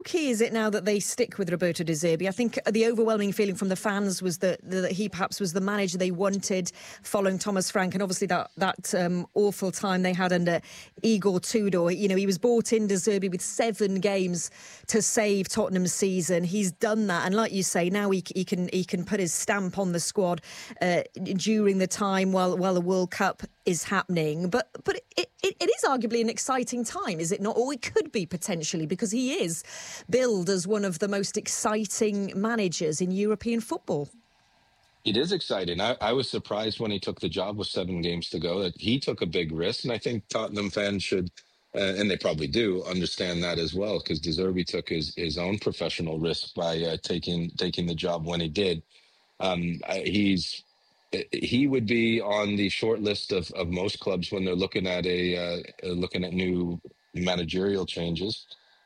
key is it now that they stick with Roberto De Zerbi? I think the overwhelming feeling from the fans was that he perhaps was the manager they wanted following Thomas Frank, and obviously that awful time they had under Igor Tudor. You know, he was brought in, De Zerbi, with 7 games to save Tottenham's season. He's done that, and like you say, now he can put his stamp on the squad during the time while the World Cup is happening. But it is arguably an exciting time, is it not? Or it could be potentially, because he is billed as one of the most exciting managers in European football. It is exciting. I was surprised when he took the job with 7 games to go that he took a big risk, and I think Tottenham fans should, and they probably do, understand that as well, because De Zerbi took his own professional risk by taking the job when he did. He would be on the short list of most clubs when they're looking at new managerial changes,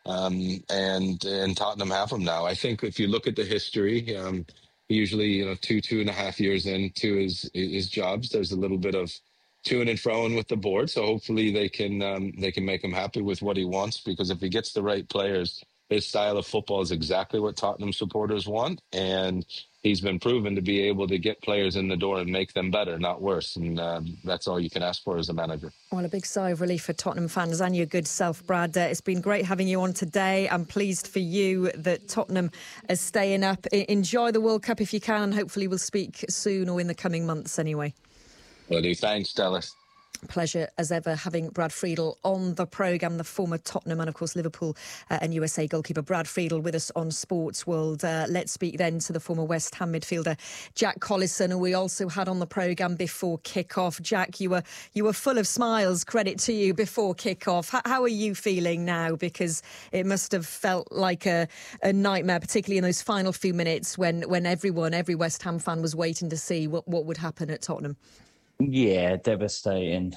and Tottenham have him now. I think if you look at the history, usually 2.5 years into his jobs, there's a little bit of to-ing and fro-ing with the board. So hopefully they can make him happy with what he wants, because if he gets the right players, his style of football is exactly what Tottenham supporters want, and he's been proven to be able to get players in the door and make them better, not worse. And that's all you can ask for as a manager. Well, a big sigh of relief for Tottenham fans and your good self, Brad. It's been great having you on today. I'm pleased for you that Tottenham is staying up. Enjoy the World Cup if you can, and hopefully we'll speak soon or in the coming months anyway. Will do. Thanks, Dallas. Pleasure as ever having Brad Friedel on the programme, the former Tottenham and of course Liverpool and USA goalkeeper Brad Friedel with us on Sports World. Let's speak then to the former West Ham midfielder Jack Collison, who we also had on the programme before kick-off. Jack, you were full of smiles, credit to you, before kick-off. How are you feeling now? Because it must have felt like a nightmare, particularly in those final few minutes when every West Ham fan was waiting to see what would happen at Tottenham. Yeah, devastating.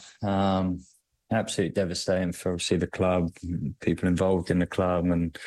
Absolutely devastating for obviously the club, people involved in the club, and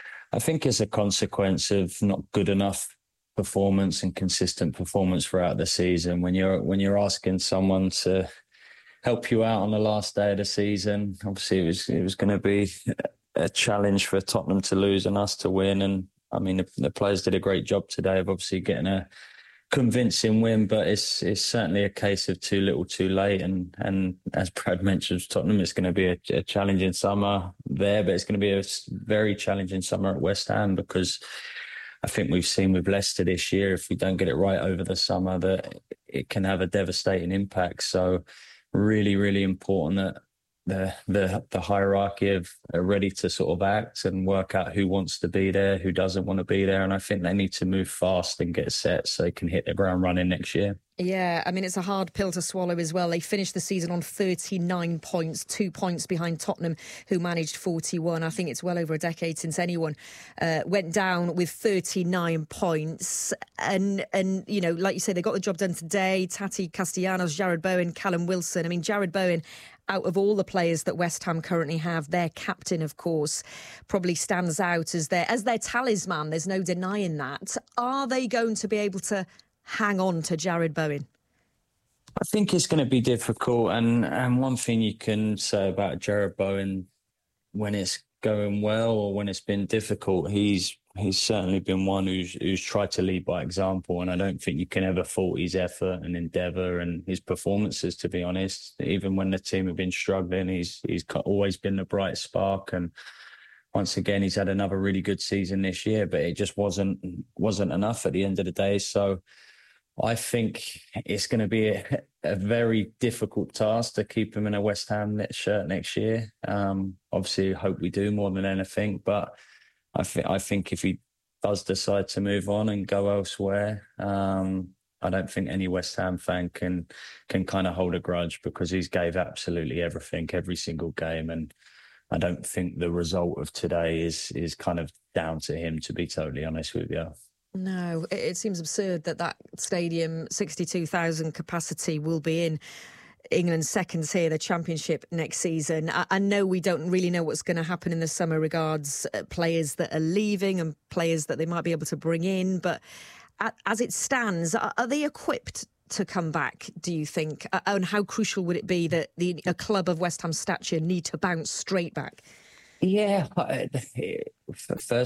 I think it's a consequence of not good enough performance and consistent performance throughout the season. When you're asking someone to help you out on the last day of the season, obviously it was going to be a challenge for Tottenham to lose and us to win. And I mean, the players did a great job today of obviously getting a convincing win, but it's certainly a case of too little too late, and as Brad mentioned, Tottenham, it's going to be a challenging summer there, but it's going to be a very challenging summer at West Ham, because I think we've seen with Leicester this year, if we don't get it right over the summer, that it can have a devastating impact. So really, really important that the hierarchy are ready to sort of act and work out who wants to be there, who doesn't want to be there. And I think they need to move fast and get set so they can hit the ground running next year. Yeah, I mean, it's a hard pill to swallow as well. They finished the season on 39 points, 2 points behind Tottenham, who managed 41. I think it's well over a decade since anyone went down with 39 points. And you know, like you say, they got the job done today. Tati Castellanos, Jarrod Bowen, Callum Wilson. I mean, Jarrod Bowen, out of all the players that West Ham currently have, their captain, of course, probably stands out as their talisman. There's no denying that. Are they going to be able to hang on to Jarrod Bowen? I think it's going to be difficult. And one thing you can say about Jarrod Bowen, when it's going well or when it's been difficult, he's certainly been one who's tried to lead by example, and I don't think you can ever fault his effort and endeavour and his performances, to be honest. Even when the team have been struggling, he's always been the bright spark, and once again he's had another really good season this year, but it just wasn't enough at the end of the day. So I think it's going to be a very difficult task to keep him in a West Ham shirt next year. Obviously, I hope we do more than anything, but I think if he does decide to move on and go elsewhere, I don't think any West Ham fan can kind of hold a grudge, because he's gave absolutely everything, every single game, and I don't think the result of today is kind of down to him, to be totally honest with you. No, it seems absurd that stadium, 62,000 capacity, will be in England's second tier, the Championship, next season. I know we don't really know what's going to happen in the summer regards players that are leaving and players that they might be able to bring in, but as it stands, are they equipped to come back, do you think? And how crucial would it be that a club of West Ham stature need to bounce straight back? Yeah, first